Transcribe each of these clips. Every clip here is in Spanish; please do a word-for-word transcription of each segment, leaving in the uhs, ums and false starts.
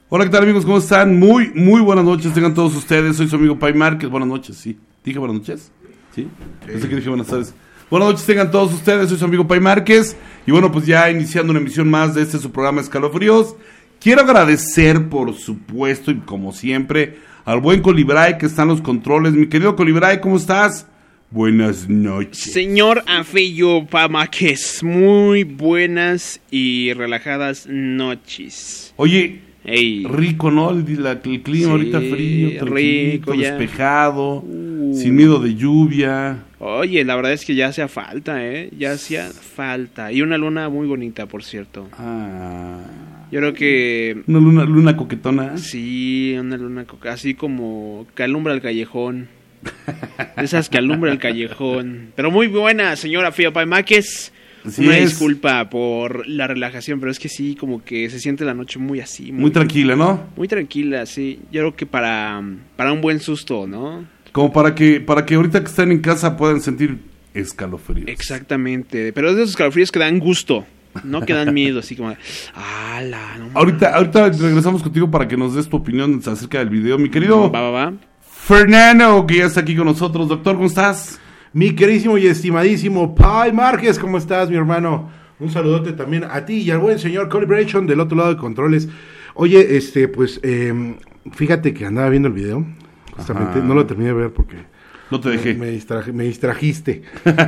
Hola, ¿qué tal, amigos? ¿Cómo están? Muy, muy buenas noches, tengan todos ustedes. Soy su amigo Pai Márquez. Buenas noches, sí. ¿Dije buenas noches? ¿Sí? Pensé que dije buenas tardes. Buenas noches, tengan todos ustedes. Soy su amigo Pai Márquez. Y bueno, pues ya iniciando una emisión más de este su programa Escalofríos. Quiero agradecer, por supuesto, y como siempre, al buen Colibray que está en los controles. Mi querido Colibray, ¿cómo estás? Buenas noches. Señor Afeyo Pamaques, muy buenas y relajadas noches. Oye, Ey. rico, ¿no? El, la, el clima Sí, ahorita frío, rico, ya. despejado, Uh. sin miedo de lluvia. Oye, la verdad es que ya hacía falta, ¿eh? Ya hacía falta. Y una luna muy bonita, por cierto. Ah, Yo creo que... una luna, luna coquetona. Sí, una luna coca, así como que alumbra el callejón. De esas que alumbra el callejón. Pero muy buena, señora Afeyo Pamaques. Así Una es. disculpa por la relajación, pero es que sí, como que se siente la noche muy así. Muy tranquila, ¿no? Muy tranquila, sí. Yo creo que para, para un buen susto, ¿no? Como para que para que ahorita que están en casa puedan sentir escalofríos. Exactamente. Pero es de esos escalofríos que dan gusto, no que dan miedo, así como... ¡Hala! No, Ahorita, ahorita regresamos contigo para que nos des tu opinión acerca del video. Mi querido Va, va, va. Fernando, que ya está aquí con nosotros. Doctor, ¿cómo estás? Mi queridísimo y estimadísimo Pai Márquez, ¿cómo estás, mi hermano? Un saludote también a ti y al buen señor Calibration del otro lado de controles. Oye, este, pues, eh, fíjate que andaba viendo el video, justamente, Ajá. no lo terminé de ver porque... No te dejé. Me, me, distraje, me distrajiste.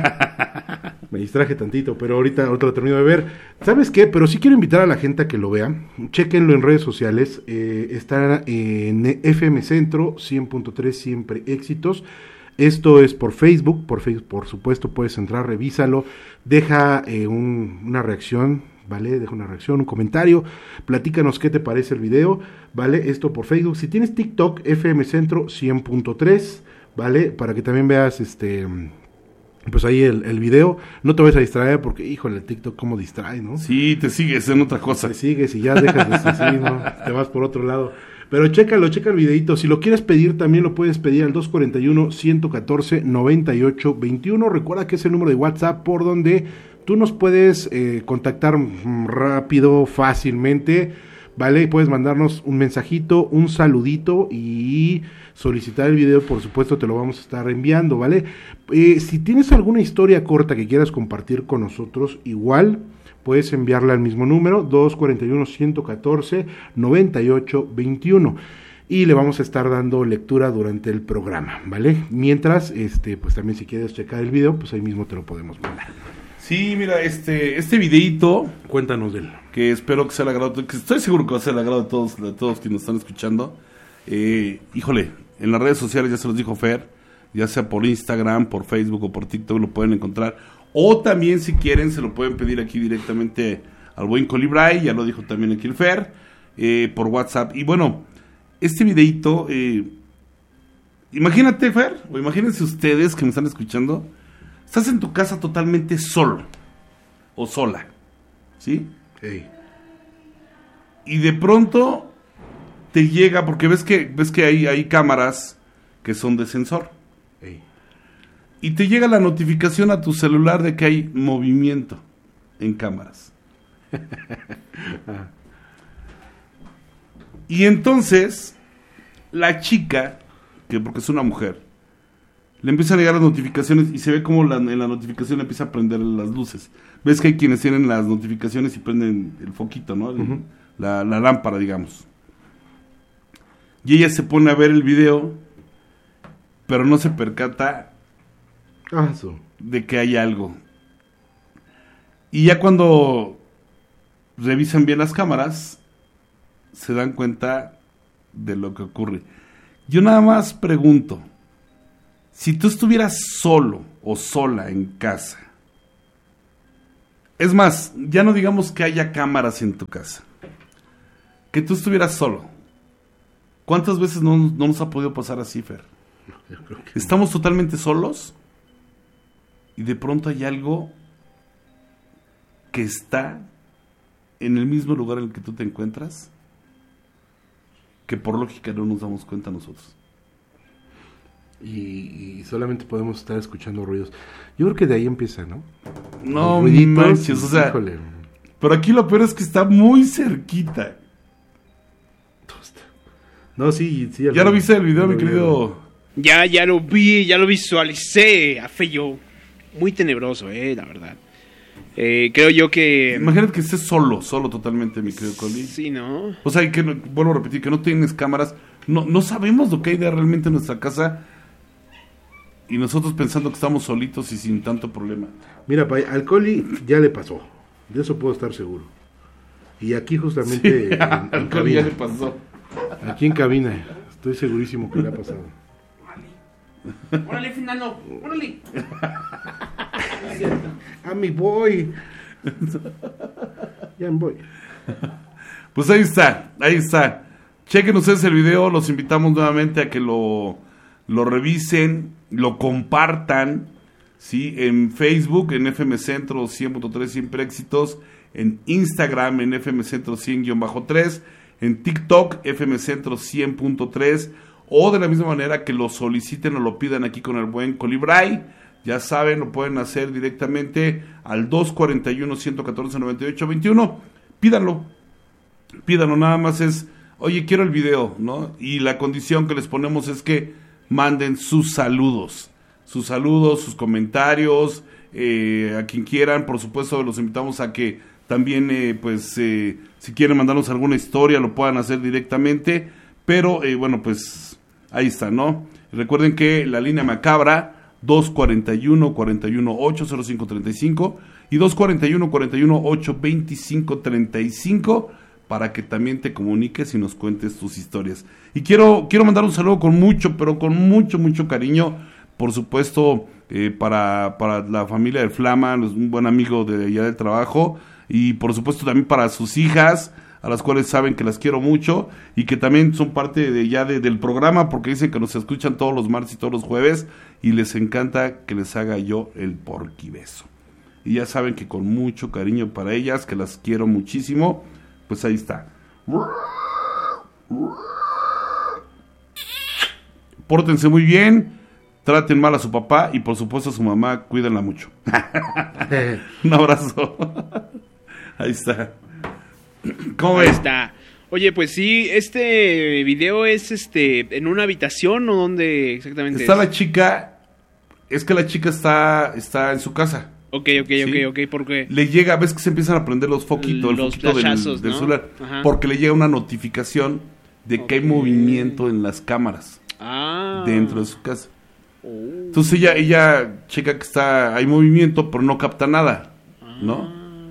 Me distraje tantito, pero ahorita, ahorita lo termino de ver. ¿Sabes qué? Pero sí quiero invitar a la gente a que lo vea. Chéquenlo en redes sociales. Eh, está en F M Centro cien punto tres, siempre éxitos. Esto es por Facebook, por Facebook, por supuesto, puedes entrar, revísalo, deja eh, un, una reacción, ¿vale? Deja una reacción, un comentario, platícanos qué te parece el video, ¿vale? Esto por Facebook. Si tienes TikTok, F M Centro cien punto tres, ¿vale? Para que también veas, este, pues ahí el, el video. No te vayas a distraer porque, híjole, el TikTok cómo distrae, ¿no? Sí, te sigues en otra cosa. Te sigues y ya dejas de sí, ¿no? Te vas por otro lado. Pero chécalo, checa el videito. Si lo quieres pedir, también lo puedes pedir al dos cuatro uno, uno uno cuatro, nueve ocho dos uno. Recuerda que es el número de WhatsApp por donde tú nos puedes eh, contactar rápido, fácilmente, ¿vale? Puedes mandarnos un mensajito, un saludito y solicitar el video, por supuesto te lo vamos a estar enviando, ¿vale? Eh, si tienes alguna historia corta que quieras compartir con nosotros, igual... puedes enviarla al mismo número, dos cuatro uno, uno uno cuatro, nueve ocho dos uno. Y le vamos a estar dando lectura durante el programa, ¿vale? Mientras, este, pues también si quieres checar el video, pues ahí mismo te lo podemos mandar. Sí, mira, este este videíto, Cuéntanos de él. que espero que sea el agrado, que estoy seguro que va a ser el agrado de todos, de todos quienes nos están escuchando. Eh, híjole, en las redes sociales ya se los dijo Fer, ya sea por Instagram, por Facebook o por TikTok lo pueden encontrar. O también, si quieren, se lo pueden pedir aquí directamente al buen Colibray, ya lo dijo también aquí el Fer, eh, por WhatsApp. Y bueno, este videito, eh, imagínate, Fer, o imagínense ustedes que me están escuchando, estás en tu casa totalmente solo, o sola, ¿sí? Hey. Y de pronto te llega, porque ves que ves que hay, hay cámaras que son de sensor. Hey. Y te llega la notificación a tu celular de que hay movimiento en cámaras. Y entonces, la chica, que porque es una mujer, le empiezan a llegar las notificaciones y se ve como la, en la notificación empieza a prender las luces. Ves que hay quienes tienen las notificaciones y prenden el foquito, ¿no? El, uh-huh. la, la lámpara, digamos. Y ella se pone a ver el video, pero no se percata Ah, so. de que hay algo. Y ya cuando revisan bien las cámaras, se dan cuenta de lo que ocurre. Yo nada más pregunto, si tú estuvieras solo o sola en casa, es más, ya no digamos que haya cámaras en tu casa, que tú estuvieras solo, ¿cuántas veces no, no nos ha podido pasar así, Fer? Yo creo que Estamos no. totalmente solos y de pronto hay algo que está en el mismo lugar en el que tú te encuentras, que por lógica no nos damos cuenta nosotros. Y, y solamente podemos estar escuchando ruidos. Yo creo que de ahí empieza, ¿no? No manches, o sea, híjole. Pero aquí lo peor es que está muy cerquita. No, sí, sí. ¿Ya lo viste el video, mi lo vi, querido? Ya, ya lo vi, ya lo visualicé, a Feyo. Muy tenebroso, eh, la verdad. Eh, creo yo que... Imagínate que estés solo, solo totalmente, mi querido Coli. Sí, ¿no? O sea, y que, no- vuelvo a repetir, que no tienes cámaras. No, no sabemos lo que hay de realmente en nuestra casa. Y nosotros pensando que estamos solitos y sin tanto problema. Mira, pa, al Coli ya le pasó. De eso puedo estar seguro. Y aquí justamente... en- en Al Coli ya cabina. le pasó. Aquí en cabina. Estoy segurísimo que le ha pasado. Órale, Fernando, órale. A mi voy. Ya me voy. Pues ahí está, ahí está. Chequen ustedes el video, los invitamos nuevamente a que lo, lo revisen, lo compartan, ¿sí? En Facebook, en F M Centro cien punto tres Siempre Éxitos, en Instagram, en F M Centro cien guión tres, en TikTok, F M Centro cien punto tres, o de la misma manera que lo soliciten o lo pidan aquí con el buen Colibray. Ya saben, lo pueden hacer directamente al dos cuarenta y uno, ciento catorce, noventa y ocho veintiuno. Pídanlo, pídanlo, nada más es, oye, quiero el video, ¿no? Y la condición que les ponemos es que manden sus saludos, sus saludos, sus comentarios, eh, a quien quieran. Por supuesto, los invitamos a que también, eh, pues, eh, si quieren mandarnos alguna historia, lo puedan hacer directamente. Pero, eh, bueno, pues, ahí está, ¿no? Recuerden que la línea macabra, dos cuarenta y uno, cuarenta y uno, ocho, cero cinco treinta y cinco y dos cuarenta y uno, cuarenta y uno, ocho, veinticinco treinta y cinco, para que también te comuniques y nos cuentes tus historias. Y quiero, quiero mandar un saludo con mucho, pero con mucho, mucho cariño, por supuesto, eh, para, para la familia de Flama, un buen amigo de allá del trabajo, y por supuesto también para sus hijas, a las cuales saben que las quiero mucho y que también son parte de ya de, del programa, porque dicen que nos escuchan todos los martes y todos los jueves y les encanta que les haga yo el porquibeso. Y ya saben que con mucho cariño para ellas, que las quiero muchísimo, pues ahí está. Pórtense muy bien, traten mal a su papá y por supuesto a su mamá, cuídenla mucho. Un abrazo. Ahí está. ¿Cómo Ahí ves? está. Oye, pues sí, este video es este en una habitación o dónde exactamente Está es? la chica, es que la chica está, está en su casa. Ok, ok, Sí. ok, ok, ¿por qué? Le llega, ves que se empiezan a prender los foquitos, el Los foquito del, flashazos, del ¿no? celular, Ajá. porque le llega una notificación de que hay Ok. movimiento en las cámaras Ah. dentro de su casa. Oh. Entonces ella, ella checa que está, hay movimiento, pero no capta nada, ¿no? Ah.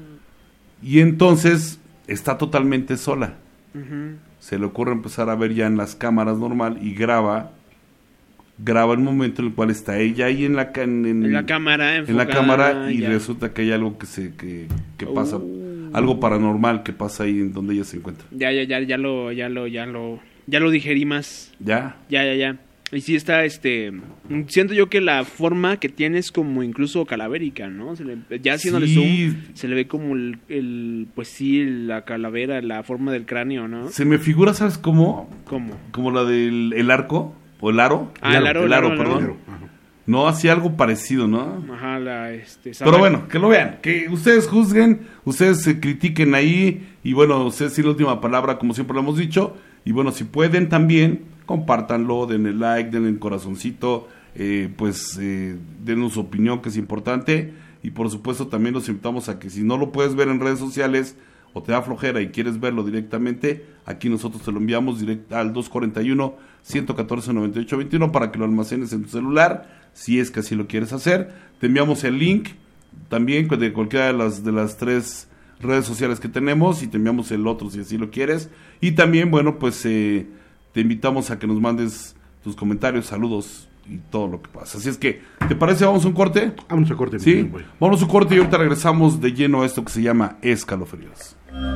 Y entonces está totalmente sola. Ujú. Se le ocurre empezar a ver ya en las cámaras normal y graba, graba el momento en el cual está ella ahí en la, ca- en, en- En la cámara, en la enfocada, cámara y ya. resulta que hay algo que se que, que pasa, Uh. algo paranormal que pasa ahí en donde ella se encuentra. Ya, ya, ya, ya lo, ya lo, ya lo, ya lo digerí más. ¿Ya? Ya, ya, ya. Y sí está, este, siento yo que la forma que tiene es como incluso calavérica, ¿no? Se le- ya haciéndole Sí. zoom, se le ve como el, el, pues sí, la calavera, la forma del cráneo, ¿no? Se me figura, ¿sabes cómo? ¿Cómo? Como la del el arco o el aro. Ah, el aro, el el aro, aro, el aro. perdón. No, hacía algo parecido, ¿no? Ajá, la, este... Pero bueno, que lo vean, que ustedes juzguen, ustedes se critiquen ahí y bueno, ustedes sí la última palabra, como siempre lo hemos dicho, y bueno, si pueden también, compártanlo, denle like, denle corazoncito, eh, pues eh, denos su opinión, que es importante, y por supuesto también los invitamos a que si no lo puedes ver en redes sociales o te da flojera y quieres verlo directamente, aquí nosotros te lo enviamos directo al dos cuarenta y uno, ciento catorce, noventa y ocho veintiuno para que lo almacenes en tu celular, si es que así lo quieres hacer. Te enviamos el link también de cualquiera de las de las tres redes sociales que tenemos y te enviamos el otro si así lo quieres. Y también, bueno, pues eh, te invitamos a que nos mandes tus comentarios, saludos y todo lo que pasa. Así es que, ¿te parece? ¿Vamos a un corte? Vamos a corte. Sí, mi güey. vamos a un corte y ahorita regresamos de lleno a esto que se llama Escalofríos.